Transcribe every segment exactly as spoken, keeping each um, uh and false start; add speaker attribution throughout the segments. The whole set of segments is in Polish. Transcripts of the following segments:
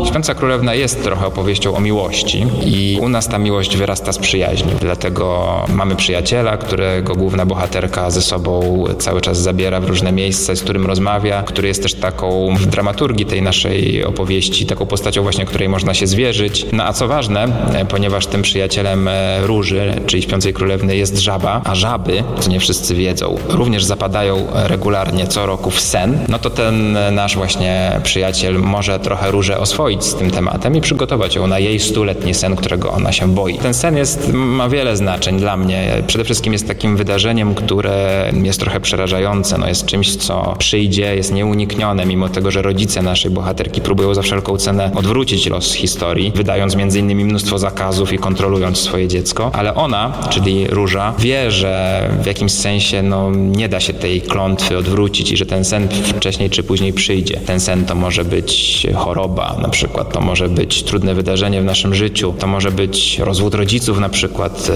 Speaker 1: Śpiąca Królewna jest trochę opowieścią o miłości i u nas ta miłość wyrasta z przyjaźni. Dlatego mamy przyjaciela, którego główna bohaterka ze sobą cały czas zabiera w różne miejsca, z którym rozmawia, który jest też taką w dramaturgii tej naszej opowieści, taką postacią właśnie, której można się zwierzyć. No a co ważne, ponieważ tym przyjacielem Róży, czyli Śpiącej Królewny, jest żaba, a żaby, co nie wszyscy wiedzą, również zapadają regularnie co roku w sen, no to ten nasz właśnie przyjaciel może trochę Różę oswoić z tym tematem i przygotować ją na jej stuletni sen, którego ona się boi. Ten sen jest, ma wiele znaczeń dla mnie. Przede wszystkim jest takim wydarzeniem, które jest trochę przerażające. No jest czymś, co przyjdzie, jest nieuniknione, mimo tego, że rodzice naszej bohaterki próbują za wszelką cenę odwrócić los historii, wydając między innymi mnóstwo zakazów i kontrolując swoje dziecko. Ale ona, czyli Róża, wie, że w jakimś sensie no, nie da się tej klątwy odwrócić i że ten sen wcześniej czy później przyjdzie. Ten sen to może być choroba na przykład, to może być trudne wydarzenie w naszym życiu, to może być rozwód rodziców na przykład,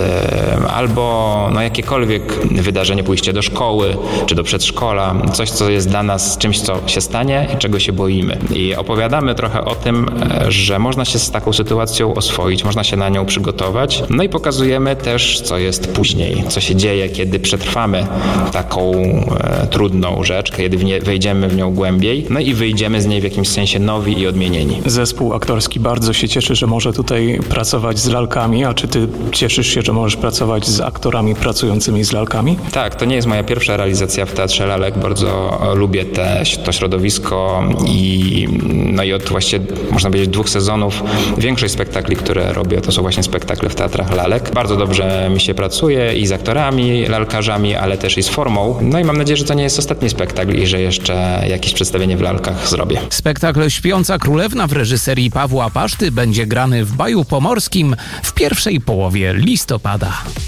Speaker 1: albo no, jakiekolwiek wydarzenie, pójście do szkoły czy do przedszkola, coś, co jest dla nas czymś, co się stanie i czego się boimy. I opowiadamy trochę o tym, że można się z taką sytuacją oswoić, można się na nią przygotować, no i pokazujemy też, co jest później, co się dzieje, kiedy przetrwamy taką e, trudną rzecz, kiedy w nie, wejdziemy w nią głębiej, no i wyjdziemy z niej w jakimś sensie nowi i odmienieni.
Speaker 2: Zespół aktorski bardzo się cieszy, że może tutaj pracować z lalkami, a czy ty cieszysz się, że możesz pracować z aktorami pracującymi z lalkami?
Speaker 1: Tak, to nie jest moja pierwsza realizacja w Teatrze Lalek, bardzo lubię te, to środowisko i no i od właściwie, można powiedzieć, dwóch sezonów większość spektakli, które robię, to są właśnie spektakle w Teatrach Lalek. Bardzo dobrze mi się pracuje i z aktorami, lalkarzami, ale też i z formą. No i mam nadzieję, że to nie jest ostatni spektakl i że jeszcze jakieś przedstawienie w lalkach zrobię.
Speaker 3: Spektakl Śpiąca Królewna w reżyserii Pawła Paszty będzie grany w Baju Pomorskim w pierwszej połowie listopada.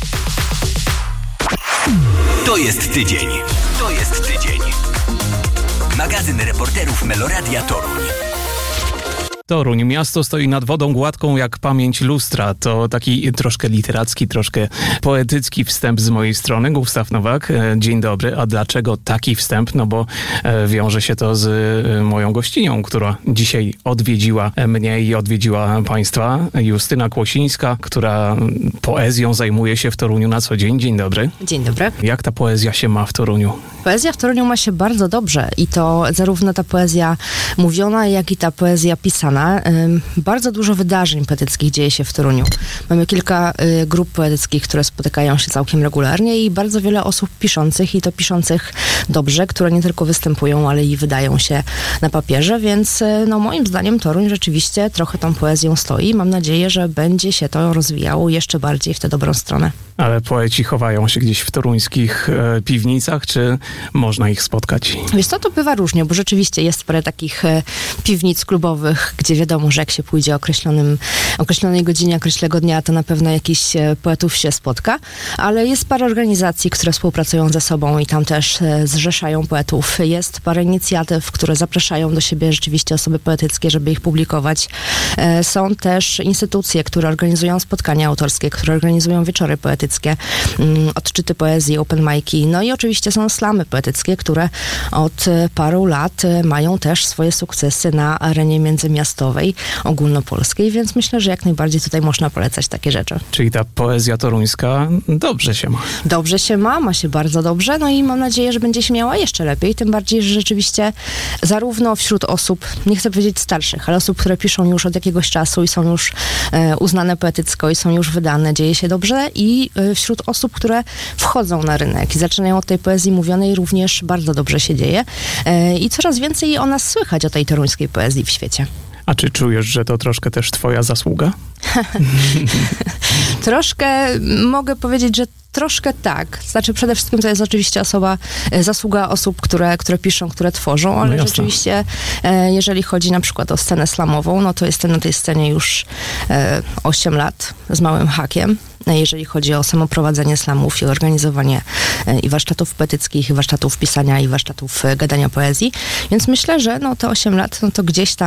Speaker 4: To jest tydzień. To jest tydzień. Magazyn reporterów Meloradia Toruń.
Speaker 3: Toruń. Miasto stoi nad wodą gładką jak pamięć lustra. To taki troszkę literacki, troszkę poetycki wstęp z mojej strony. Gustaw Nowak, dzień dobry. A dlaczego taki wstęp? No bo wiąże się to z moją gościnią, która dzisiaj odwiedziła mnie i odwiedziła państwa. Justyna Kłosińska, która poezją zajmuje się w Toruniu na co dzień. Dzień dobry.
Speaker 5: Dzień dobry.
Speaker 3: Jak ta poezja się ma w Toruniu?
Speaker 5: Poezja w Toruniu ma się bardzo dobrze i to zarówno ta poezja mówiona, jak i ta poezja pisana. Bardzo dużo wydarzeń poetyckich dzieje się w Toruniu. Mamy kilka grup poetyckich, które spotykają się całkiem regularnie i bardzo wiele osób piszących i to piszących dobrze, które nie tylko występują, ale i wydają się na papierze, więc no moim zdaniem Toruń rzeczywiście trochę tą poezją stoi. Mam nadzieję, że będzie się to rozwijało jeszcze bardziej w tę dobrą stronę.
Speaker 3: Ale poeci chowają się gdzieś w toruńskich e, piwnicach, czy można ich spotkać?
Speaker 5: Wiesz co, to bywa różnie, bo rzeczywiście jest parę takich e, piwnic klubowych, gdzie wiadomo, że jak się pójdzie o określonym, określonej godzinie, określonego dnia, to na pewno jakiś e, poetów się spotka, ale jest parę organizacji, które współpracują ze sobą i tam też e, zrzeszają poetów. Jest parę inicjatyw, które zapraszają do siebie rzeczywiście osoby poetyckie, żeby ich publikować. E, są też instytucje, które organizują spotkania autorskie, które organizują wieczory poetyckie, odczyty poezji, open mic'i. No i oczywiście są slamy poetyckie, które od paru lat mają też swoje sukcesy na arenie międzymiastowej, ogólnopolskiej, więc myślę, że jak najbardziej tutaj można polecać takie rzeczy.
Speaker 3: Czyli ta poezja toruńska dobrze się ma.
Speaker 5: Dobrze się ma, ma się bardzo dobrze, no i mam nadzieję, że będzie się miała jeszcze lepiej, tym bardziej, że rzeczywiście zarówno wśród osób, nie chcę powiedzieć starszych, ale osób, które piszą już od jakiegoś czasu i są już e, uznane poetycko i są już wydane, dzieje się dobrze i wśród osób, które wchodzą na rynek i zaczynają od tej poezji mówionej, również bardzo dobrze się dzieje i coraz więcej o nas słychać, o tej toruńskiej poezji w świecie.
Speaker 3: A czy czujesz, że to troszkę też twoja zasługa?
Speaker 5: Troszkę mogę powiedzieć, że troszkę tak. Znaczy przede wszystkim to jest oczywiście osoba, zasługa osób, które, które piszą, które tworzą, ale no rzeczywiście jeżeli chodzi na przykład o scenę slamową, no to jestem na tej scenie już osiem lat z małym hakiem. Jeżeli chodzi o samo prowadzenie slamów i organizowanie i warsztatów poetyckich, i warsztatów pisania, i warsztatów gadania poezji. Więc myślę, że no te osiem lat, no to gdzieś tam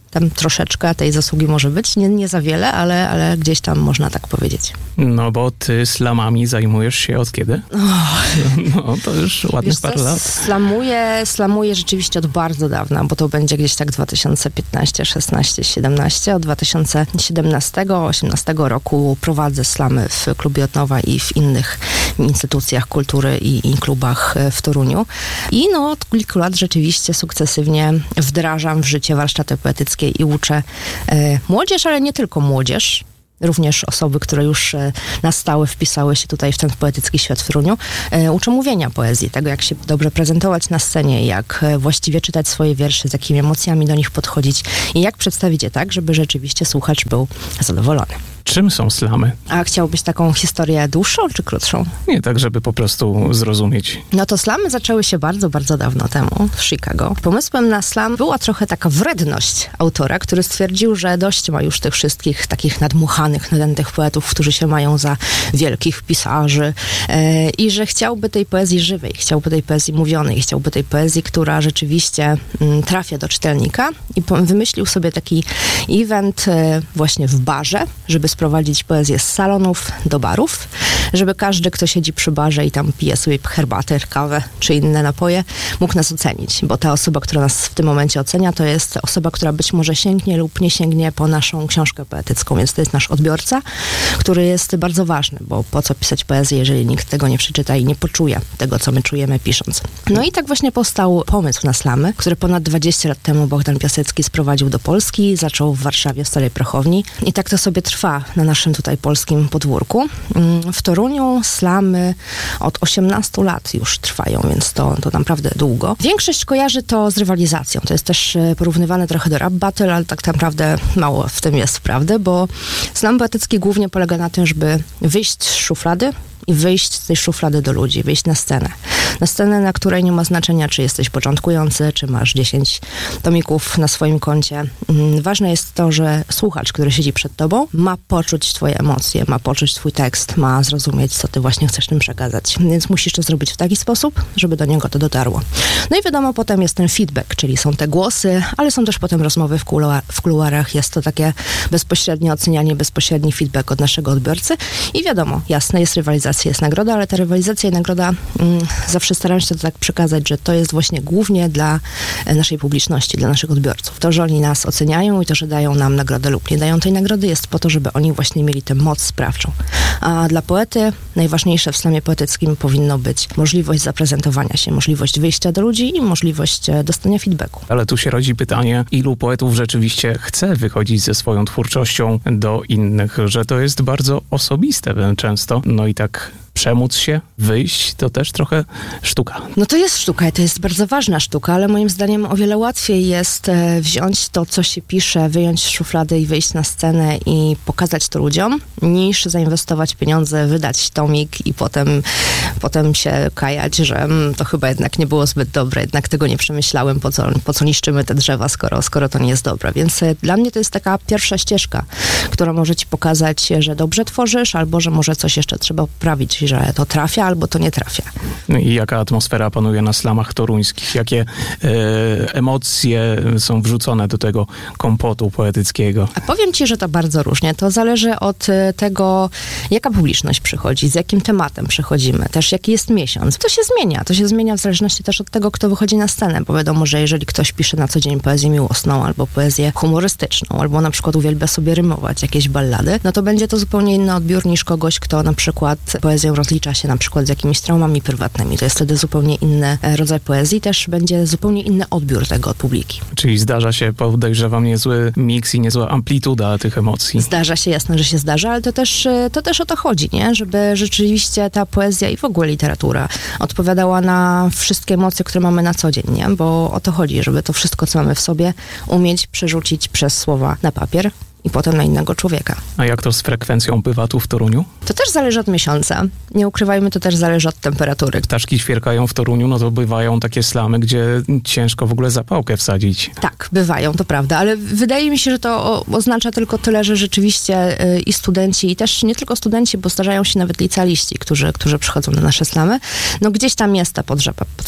Speaker 5: tam troszeczkę tej zasługi może być, nie, nie za wiele, ale, ale gdzieś tam można tak powiedzieć.
Speaker 3: No bo ty slamami zajmujesz się od kiedy?
Speaker 5: Oh.
Speaker 3: No to już ładnych
Speaker 5: Wiesz,
Speaker 3: parę lat.
Speaker 5: Slamuję, slamuję rzeczywiście od bardzo dawna, bo to będzie gdzieś tak dwa tysiące piętnaście, szesnaście, siedemnaście. Od dwa tysiące siedemnastego, osiemnastego roku prowadzę slamy w klubie od nowa i w innych instytucjach kultury i, i klubach w Toruniu. I no od kilku lat rzeczywiście sukcesywnie wdrażam w życie warsztaty poetyckie i uczę e, młodzież, ale nie tylko młodzież, również osoby, które już e, na stałe wpisały się tutaj w ten poetycki świat w Toruniu. E, uczę mówienia poezji, tego jak się dobrze prezentować na scenie, jak e, właściwie czytać swoje wiersze, z jakimi emocjami do nich podchodzić i jak przedstawić je tak, żeby rzeczywiście słuchacz był zadowolony.
Speaker 3: Czym są slamy?
Speaker 5: A chciałbyś taką historię dłuższą czy krótszą?
Speaker 3: Nie, tak żeby po prostu zrozumieć.
Speaker 5: No to slamy zaczęły się bardzo, bardzo dawno temu w Chicago. Pomysłem na slam była trochę taka wredność autora, który stwierdził, że dość ma już tych wszystkich takich nadmuchanych, nadętych poetów, którzy się mają za wielkich pisarzy e, i że chciałby tej poezji żywej, chciałby tej poezji mówionej, chciałby tej poezji, która rzeczywiście m, trafia do czytelnika i po, wymyślił sobie taki event e, właśnie w barze, żeby sprowadzić poezję z salonów do barów, żeby każdy, kto siedzi przy barze i tam pije sobie herbatę, kawę czy inne napoje, mógł nas ocenić, bo ta osoba, która nas w tym momencie ocenia, to jest osoba, która być może sięgnie lub nie sięgnie po naszą książkę poetycką, więc to jest nasz odbiorca, który jest bardzo ważny, bo po co pisać poezję, jeżeli nikt tego nie przeczyta i nie poczuje tego, co my czujemy pisząc. No i tak właśnie powstał pomysł na slamy, który ponad dwadzieścia lat temu Bogdan Piasecki sprowadził do Polski, zaczął w Warszawie w Starej Prochowni i tak to sobie trwa na naszym tutaj polskim podwórku. W Toruniu slamy od osiemnastu lat już trwają, więc to, to naprawdę długo. Większość kojarzy to z rywalizacją. To jest też porównywane trochę do rap battle, ale tak naprawdę mało w tym jest prawdy, bo slam poetycki głównie polega na tym, żeby wyjść z szuflady i wyjść z tej szuflady do ludzi, wyjść na scenę. Na scenę, na której nie ma znaczenia, czy jesteś początkujący, czy masz dziesięć tomików na swoim koncie. Ważne jest to, że słuchacz, który siedzi przed tobą, ma poczuć twoje emocje, ma poczuć twój tekst, ma zrozumieć, co ty właśnie chcesz tym przekazać. Więc musisz to zrobić w taki sposób, żeby do niego to dotarło. No i wiadomo, potem jest ten feedback, czyli są te głosy, ale są też potem rozmowy w, kuluar- w kuluarach. Jest to takie bezpośrednie ocenianie, bezpośredni feedback od naszego odbiorcy. I wiadomo, jasne, jest rywalizacja, jest nagroda, ale ta rywalizacja i nagroda mm, zawsze staram się to tak przekazać, że to jest właśnie głównie dla naszej publiczności, dla naszych odbiorców. To, że oni nas oceniają i to, że dają nam nagrodę lub nie dają tej nagrody, jest po to, żeby oni właśnie mieli tę moc sprawczą. A dla poety najważniejsze w slamie poetyckim powinno być możliwość zaprezentowania się, możliwość wyjścia do ludzi i możliwość dostania feedbacku.
Speaker 3: Ale tu się rodzi pytanie, ilu poetów rzeczywiście chce wychodzić ze swoją twórczością do innych, że to jest bardzo osobiste często. No i tak przemóc się, wyjść, to też trochę sztuka.
Speaker 5: No to jest sztuka i to jest bardzo ważna sztuka, ale moim zdaniem o wiele łatwiej jest wziąć to, co się pisze, wyjąć z szuflady i wyjść na scenę i pokazać to ludziom, niż zainwestować pieniądze, wydać tomik i potem, potem się kajać, że mm, to chyba jednak nie było zbyt dobre, jednak tego nie przemyślałem, po co, po co niszczymy te drzewa, skoro, skoro to nie jest dobre. Więc dla mnie to jest taka pierwsza ścieżka, która może ci pokazać, że dobrze tworzysz, albo że może coś jeszcze trzeba poprawić, że to trafia, albo to nie trafia.
Speaker 3: I jaka atmosfera panuje na slamach toruńskich? Jakie e, emocje są wrzucone do tego kompotu poetyckiego?
Speaker 5: A powiem ci, że to bardzo różnie. To zależy od tego, jaka publiczność przychodzi, z jakim tematem przychodzimy, też jaki jest miesiąc. To się zmienia. To się zmienia w zależności też od tego, kto wychodzi na scenę, bo wiadomo, że jeżeli ktoś pisze na co dzień poezję miłosną, albo poezję humorystyczną, albo na przykład uwielbia sobie rymować jakieś ballady, no to będzie to zupełnie inny odbiór niż kogoś, kto na przykład poezją rozlicza się na przykład z jakimiś traumami prywatnymi. To jest wtedy zupełnie inny rodzaj poezji, też będzie zupełnie inny odbiór tego od publiki.
Speaker 3: Czyli zdarza się, podejrzewam, niezły miks i niezła amplituda tych emocji.
Speaker 5: Zdarza się, jasne, że się zdarza, ale to też, to też o to chodzi, nie? Żeby rzeczywiście ta poezja i w ogóle literatura odpowiadała na wszystkie emocje, które mamy na co dzień, nie? Bo o to chodzi, żeby to wszystko, co mamy w sobie, umieć przerzucić przez słowa na papier i potem na innego człowieka.
Speaker 3: A jak to z frekwencją bywa tu w Toruniu?
Speaker 5: To też zależy od miesiąca. Nie ukrywajmy, to też zależy od temperatury.
Speaker 3: Ptaszki ćwierkają w Toruniu, no to bywają takie slamy, gdzie ciężko w ogóle zapałkę wsadzić.
Speaker 5: Tak, bywają, to prawda, ale wydaje mi się, że to o, oznacza tylko tyle, że rzeczywiście y, i studenci, i też nie tylko studenci, bo zdarzają się nawet licealiści, którzy, którzy przychodzą na nasze slamy, no gdzieś tam jest ta potrzeba, potrzeba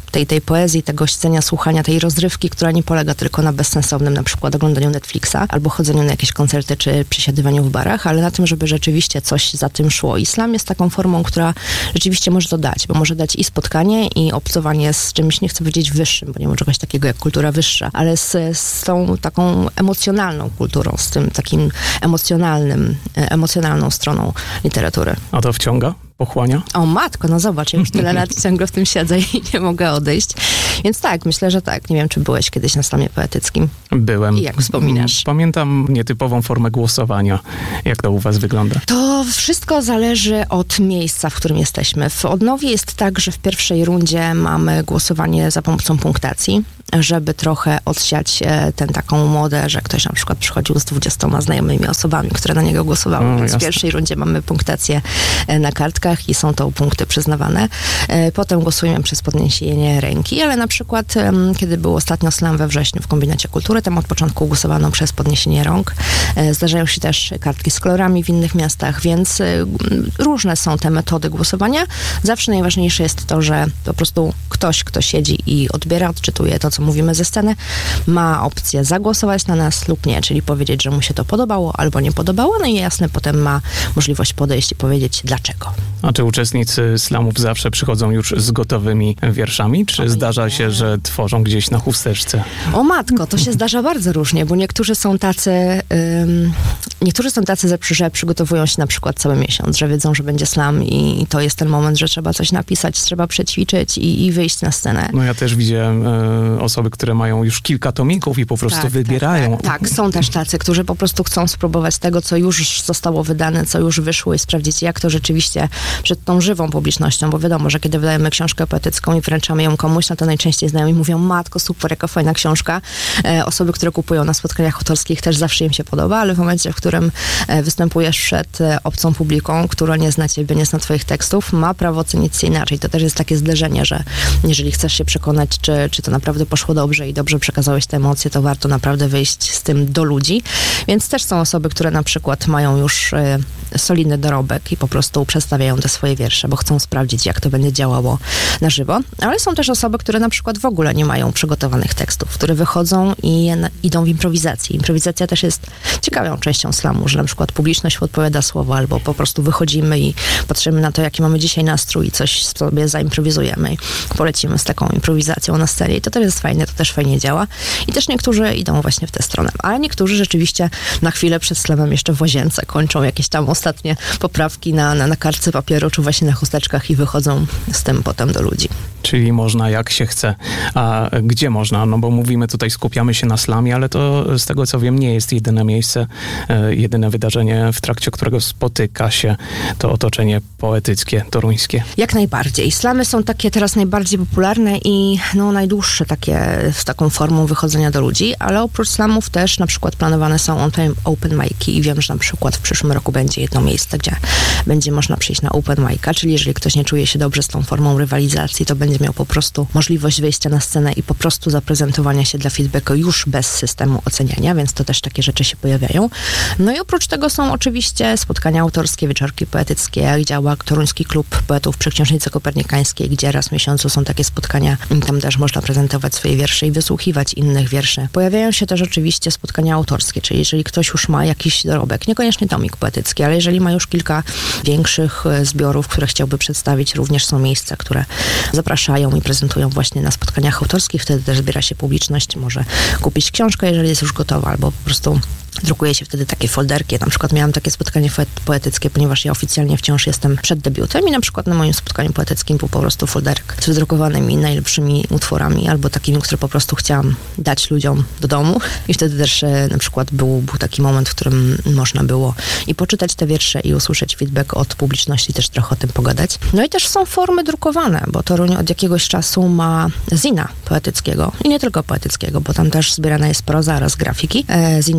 Speaker 5: tej, tej poezji, tego siedzenia, słuchania, tej rozrywki, która nie polega tylko na bezsensownym na przykład oglądaniu Netflixa albo chodzeniu na jakieś koncerty czy przesiadywaniu w barach, ale na tym, żeby rzeczywiście coś za tym szło. Islam jest taką formą, która rzeczywiście może to dać, bo może dać i spotkanie, i obcowanie z czymś, nie chcę powiedzieć wyższym, bo nie ma czegoś takiego jak kultura wyższa, ale z, z tą taką emocjonalną kulturą, z tym takim emocjonalnym, emocjonalną stroną literatury.
Speaker 2: A to wciąga? Pochłania?
Speaker 5: O matko, no zobacz, ja już tyle lat ciągle w tym siedzę i nie mogę odejść. Więc tak, myślę, że tak. Nie wiem, czy byłeś kiedyś na slamie poetyckim.
Speaker 2: Byłem.
Speaker 5: I jak wspominasz?
Speaker 2: Pamiętam nietypową formę głosowania. Jak to u was wygląda?
Speaker 5: To wszystko zależy od miejsca, w którym jesteśmy. W Odnowie jest tak, że w pierwszej rundzie mamy głosowanie za pomocą punktacji, żeby trochę odsiać tę taką modę, że ktoś na przykład przychodził z dwudziestoma znajomymi osobami, które na niego głosowały.
Speaker 2: O,
Speaker 5: Więc w
Speaker 2: jasne.
Speaker 5: pierwszej rundzie mamy punktację na kartkach i są to punkty przyznawane. Potem głosujemy przez podniesienie ręki, ale na przykład kiedy był ostatnio slam we wrześniu w Kombinacie Kultury, tam od początku głosowano przez podniesienie rąk. Zdarzają się też kartki z kolorami w innych miastach, więc różne są te metody głosowania. Zawsze najważniejsze jest to, że po prostu ktoś, kto siedzi i odbiera, odczytuje to, co mówimy ze sceny, ma opcję zagłosować na nas lub nie, czyli powiedzieć, że mu się to podobało albo nie podobało, no i jasne, potem ma możliwość podejść i powiedzieć dlaczego.
Speaker 2: A czy uczestnicy slamów zawsze przychodzą już z gotowymi wierszami, czy
Speaker 5: O,
Speaker 2: zdarza
Speaker 5: nie.
Speaker 2: się, że tworzą gdzieś na chusteczce?
Speaker 5: O matko, to się zdarza bardzo różnie, bo niektórzy są tacy, ym, niektórzy są tacy, że przygotowują się na przykład cały miesiąc, że wiedzą, że będzie slam i to jest ten moment, że trzeba coś napisać, trzeba przećwiczyć i, i wyjść na scenę.
Speaker 2: No ja też widziałem e, osoby, które mają już kilka tomików i po prostu
Speaker 5: Tak,
Speaker 2: wybierają.
Speaker 5: Tak, tak, tak, są też tacy, którzy po prostu chcą spróbować tego, co już zostało wydane, co już wyszło i sprawdzić, jak to rzeczywiście przed tą żywą publicznością, bo wiadomo, że kiedy wydajemy książkę poetycką i wręczamy ją komuś, no to najczęściej znajomi mówią, matko, super, jaka fajna książka. E, osoby, które kupują na spotkaniach autorskich, też zawsze im się podoba, ale w momencie, w którym e, występujesz przed e, obcą publiką, która nie zna ciebie, nie zna twoich tekstów, ma prawo ocenić się inaczej. To też jest takie zderzenie, że jeżeli chcesz się przekonać, czy, czy to naprawdę poszło dobrze i dobrze przekazałeś te emocje, to warto naprawdę wyjść z tym do ludzi. Więc też są osoby, które na przykład mają już e, solidny dorobek i po prostu przedstawiają te swoje wiersze, bo chcą sprawdzić, jak to będzie działało na żywo. Ale są też osoby, które na przykład w ogóle nie mają przygotowanych tekstów, które wychodzą i na, idą w improwizacji. Improwizacja też jest ciekawą częścią slamu, że na przykład publiczność podpowiada słowo, albo po prostu wychodzimy i patrzymy na to, jaki mamy dzisiaj nastrój i coś sobie zaimprowizujemy i polecimy z taką improwizacją na scenie. I to też jest fajne, to też fajnie działa. I też niektórzy idą właśnie w tę stronę. Ale niektórzy rzeczywiście na chwilę przed slamem jeszcze w łazience kończą jakieś tam ostatnie poprawki na, na, na kartce papieru, czy właśnie na chusteczkach i wychodzą z tym potem do ludzi.
Speaker 2: Czyli można jak się chce. A gdzie można? No bo mówimy tutaj, skupiamy się na slamie, ale to z tego co wiem nie jest jedyne miejsce, e, jedyne wydarzenie, w trakcie którego spotyka się to otoczenie poetyckie, toruńskie.
Speaker 5: Jak najbardziej. Slamy są takie teraz najbardziej popularne i no, najdłuższe takie z taką formą wychodzenia do ludzi, ale oprócz slamów też na przykład planowane są open mic'i i wiem, że na przykład w przyszłym roku będzie jedno miejsce, gdzie będzie można przyjść na open mic'a, czyli jeżeli ktoś nie czuje się dobrze z tą formą rywalizacji, to będzie miał po prostu możliwość wyjścia na scenę i po prostu zaprezentowania się dla feedbacku już bez systemu oceniania, więc to też takie rzeczy się pojawiają. No i oprócz tego są oczywiście spotkania autorskie, wieczorki poetyckie, jak działa Toruński Klub Poetów przy Książnicy Kopernikańskiej, gdzie raz w miesiącu są takie spotkania, tam też można prezentować swoje wiersze i wysłuchiwać innych wierszy. Pojawiają się też oczywiście spotkania autorskie, czyli jeżeli ktoś już ma jakiś dorobek, niekoniecznie tomik poetycki, ale jeżeli ma już kilka większych zbiorów, które chciałby przedstawić, również są miejsca, które zapraszają i prezentują właśnie na spotkaniach autorskich, wtedy też zbiera się publiczność, może kupić książkę, jeżeli jest już gotowa, albo po prostu drukuje się wtedy takie folderki. Ja na przykład miałam takie spotkanie poetyckie, ponieważ ja oficjalnie wciąż jestem przed debiutem i na przykład na moim spotkaniu poetyckim był po prostu folderek z wydrukowanymi najlepszymi utworami albo takimi, które po prostu chciałam dać ludziom do domu i wtedy też na przykład był, był taki moment, w którym można było i poczytać te wiersze i usłyszeć feedback od publiczności, też trochę o tym pogadać. No i też są formy drukowane, bo Toruń od jakiegoś czasu ma zina poetyckiego i nie tylko poetyckiego, bo tam też zbierana jest proza oraz grafiki. Zin nazywa się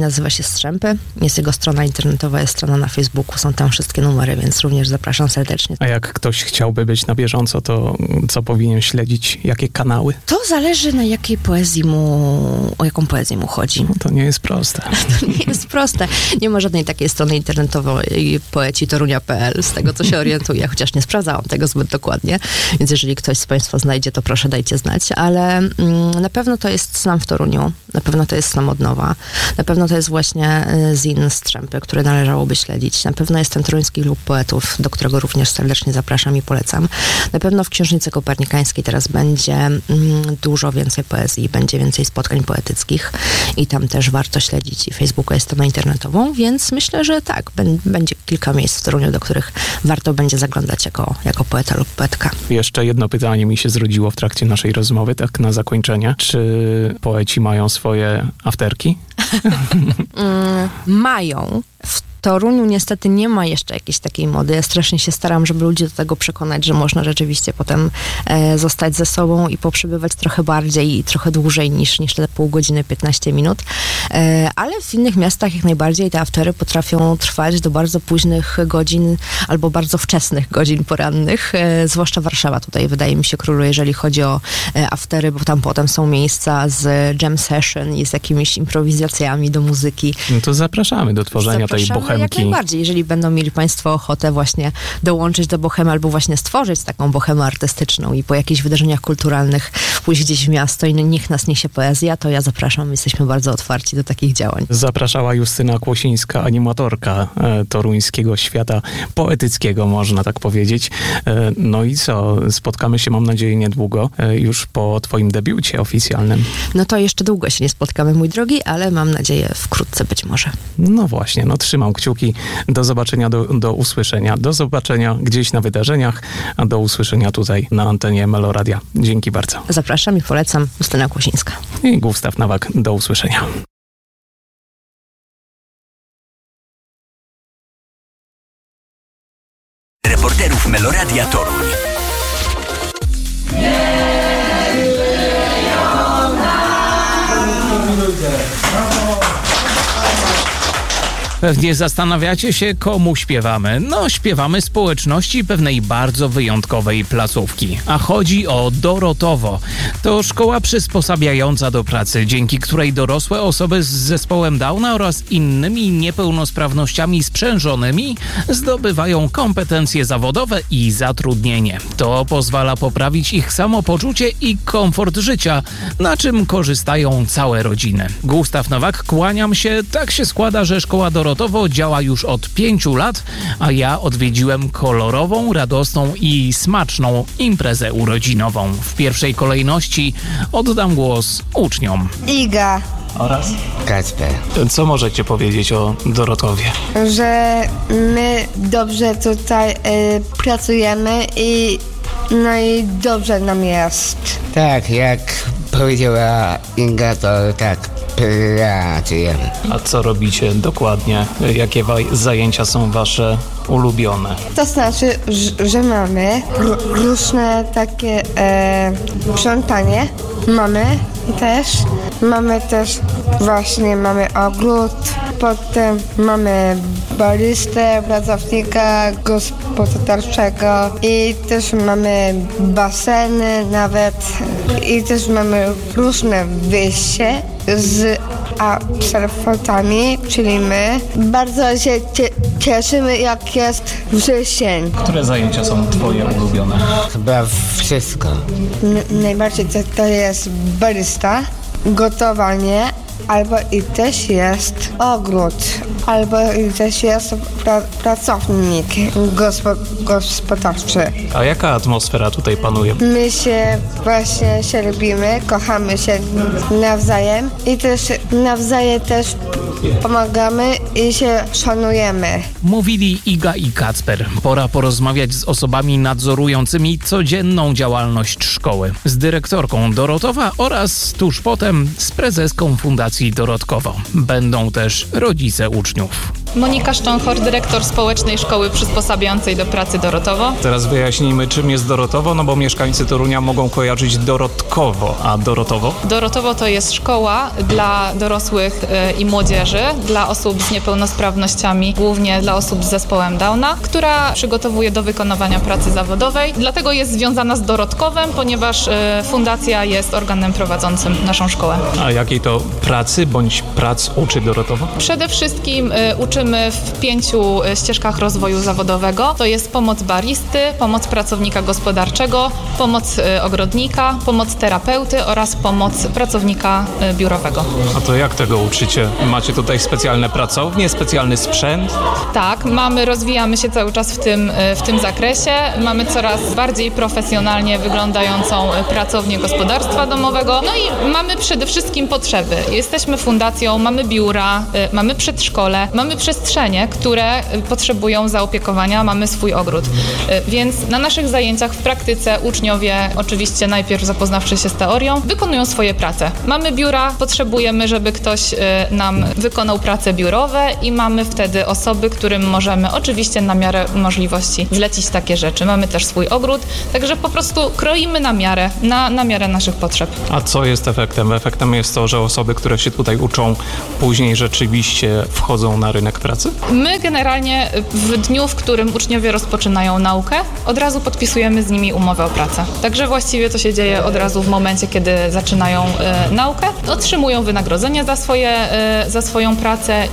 Speaker 5: Strzępy. Jest jego strona internetowa, jest strona na Facebooku, są tam wszystkie numery, więc również zapraszam serdecznie.
Speaker 2: A jak ktoś chciałby być na bieżąco, to co powinien śledzić? Jakie kanały?
Speaker 5: To zależy, na jakiej poezji mu, o jaką poezję mu chodzi.
Speaker 2: No to nie jest proste.
Speaker 5: To nie jest proste. Nie ma żadnej takiej strony internetowej poeci torunia kropka p l, z tego co się orientuję, chociaż nie sprawdzałam tego zbyt dokładnie, więc jeżeli ktoś z Państwa znajdzie, to proszę dajcie znać, ale mm, na pewno to jest Slam w Toruniu, na pewno to jest Slam od nowa, na pewno to jest właśnie Zin Strzępy, który należałoby śledzić, na pewno jest ten Toruński Klub Poetów, do którego również serdecznie zapraszam i polecam. Na pewno w Księżnicy Kopernikańskiej teraz będzie mm, dużo więcej poezji, będzie więcej spotkań poetyckich i tam też warto śledzić i Facebooka jest stronę internetową, więc myślę, że tak, b- będzie kilka miejsc w Toruniu, do których warto będzie zaglądać jako, jako poeta lub poetka.
Speaker 2: Jeszcze jedno pytanie mi się zrodziło w trakcie naszej rozmowy, tak na zakończenie. Czy poeci mają swoje afterki?
Speaker 5: mm, mają. W Toruniu niestety nie ma jeszcze jakiejś takiej mody. Ja strasznie się staram, żeby ludzi do tego przekonać, że można rzeczywiście potem e, zostać ze sobą i poprzebywać trochę bardziej i trochę dłużej niż, niż te pół godziny, piętnaście minut. E, ale w innych miastach jak najbardziej te aftery potrafią trwać do bardzo późnych godzin albo bardzo wczesnych godzin porannych. E, zwłaszcza Warszawa tutaj wydaje mi się króluje, jeżeli chodzi o e, aftery, bo tam potem są miejsca z jam session i z jakimiś improwizacjami do muzyki.
Speaker 2: No to zapraszamy do tworzenia
Speaker 5: zapraszamy
Speaker 2: tej bohemki.
Speaker 5: Jak najbardziej, jeżeli będą mieli Państwo ochotę właśnie dołączyć do bohemy albo właśnie stworzyć taką bohemę artystyczną i po jakichś wydarzeniach kulturalnych pójść gdzieś w miasto i niech nas niesie poezja, to ja zapraszam, jesteśmy bardzo otwarci do takich działań.
Speaker 2: Zapraszała Justyna Kłosińska, animatorka e, toruńskiego świata poetyckiego, można tak powiedzieć. E, no i co? Spotkamy się, mam nadzieję, niedługo, e, już po Twoim debiucie oficjalnym.
Speaker 5: No to jeszcze długo się nie spotkamy, mój drogi, ale mam nadzieję wkrótce być może.
Speaker 2: No właśnie, no trzymam kciuki. Do zobaczenia, do, do usłyszenia. Do zobaczenia gdzieś na wydarzeniach, a do usłyszenia tutaj na antenie Meloradia. Dzięki bardzo.
Speaker 5: Zapraszam i polecam. Justyna Kłosińska.
Speaker 2: I Gustaw Nowak. Do usłyszenia.
Speaker 4: Reporterów Meloradia Toruń.
Speaker 3: Pewnie zastanawiacie się, komu śpiewamy. No, śpiewamy społeczności pewnej bardzo wyjątkowej placówki. A chodzi o Dorotowo. To szkoła przysposabiająca do pracy, dzięki której dorosłe osoby z zespołem Downa oraz innymi niepełnosprawnościami sprzężonymi zdobywają kompetencje zawodowe i zatrudnienie. To pozwala poprawić ich samopoczucie i komfort życia, na czym korzystają całe rodziny. Gustaw Nowak, kłaniam się. Tak się składa, że szkoła Dorotowo Dorotowo działa już od pięciu lat, a ja odwiedziłem kolorową, radosną i smaczną imprezę urodzinową. W pierwszej kolejności oddam głos uczniom.
Speaker 6: Iga.
Speaker 2: Oraz
Speaker 7: Kacper.
Speaker 2: Co możecie powiedzieć o Dorotowie?
Speaker 6: Że my dobrze tutaj y, pracujemy i no i dobrze nam jest.
Speaker 7: Tak, jak powiedziała Inga, to tak, pracujemy.
Speaker 2: A co robicie dokładnie? Jakie wa- zajęcia są wasze ulubione?
Speaker 6: To znaczy, że, że mamy r- różne takie e, sprzątanie. Mamy też. Mamy też właśnie mamy ogród, potem mamy baristę, pracownika gospodarczego i też mamy baseny nawet i też mamy różne wyjście z absolwentami, czyli my. Bardzo się cie- cieszymy, jak jest wrzesień.
Speaker 2: Które zajęcia są twoje ulubione?
Speaker 7: Chyba wszystko.
Speaker 6: N- najbardziej to, to jest barista, gotowanie, albo i też jest ogród, albo i też jest pra- pracownik gospo- gospodarczy.
Speaker 2: A jaka atmosfera tutaj panuje?
Speaker 6: My się właśnie się lubimy, kochamy się nawzajem i też nawzajem też pomagamy i się szanujemy.
Speaker 3: Mówili Iga i Kacper. Pora porozmawiać z osobami nadzorującymi codzienną działalność szkoły. Z dyrektorką Dorotowa oraz tuż potem z prezeską Fundacji Dorotkowo. Będą też rodzice uczniów.
Speaker 8: Monika Szcząchor, dyrektor Społecznej Szkoły Przysposabiającej do Pracy Dorotkowo.
Speaker 2: Teraz wyjaśnijmy, czym jest Dorotowo, no bo mieszkańcy Torunia mogą kojarzyć Dorotkowo, a Dorotowo?
Speaker 8: Dorotowo to jest szkoła dla dorosłych i młodzież staży dla osób z niepełnosprawnościami, głównie dla osób z zespołem Downa, która przygotowuje do wykonywania pracy zawodowej. Dlatego jest związana z Dorotkowem, ponieważ y, fundacja jest organem prowadzącym naszą szkołę.
Speaker 2: A jakiej to pracy bądź prac uczy Dorotowa?
Speaker 8: Przede wszystkim y, uczymy w pięciu y, ścieżkach rozwoju zawodowego. To jest pomoc baristy, pomoc pracownika gospodarczego, pomoc y, ogrodnika, pomoc terapeuty oraz pomoc pracownika y, biurowego.
Speaker 2: A to jak tego uczycie? Macie tutaj specjalne pracownie, specjalny sprzęt?
Speaker 8: Tak, mamy, rozwijamy się cały czas w tym, y, w tym zakresie. Mamy coraz bardziej profesjonalnie wyglądającą y, pracownię gospodarstwa domowego. No i mamy przede wszystkim potrzeby. Jesteśmy fundacją, mamy biura, y, mamy przedszkole, mamy przestrzenie, które y, potrzebują zaopiekowania, mamy swój ogród. Y, więc na naszych zajęciach w praktyce uczniowie, oczywiście najpierw zapoznawszy się z teorią, wykonują swoje prace. Mamy biura, potrzebujemy, żeby ktoś y, nam wykonał prace biurowe i mamy wtedy osoby, którym możemy oczywiście na miarę możliwości zlecić takie rzeczy. Mamy też swój ogród, także po prostu kroimy na miarę, na, na miarę naszych potrzeb.
Speaker 2: A co jest efektem? Efektem jest to, że osoby, które się tutaj uczą, później rzeczywiście wchodzą na rynek pracy?
Speaker 8: My generalnie w dniu, w którym uczniowie rozpoczynają naukę, od razu podpisujemy z nimi umowę o pracę. Także właściwie to się dzieje od razu w momencie, kiedy zaczynają y, naukę. Otrzymują wynagrodzenie za, swoje, y, za swoją pracę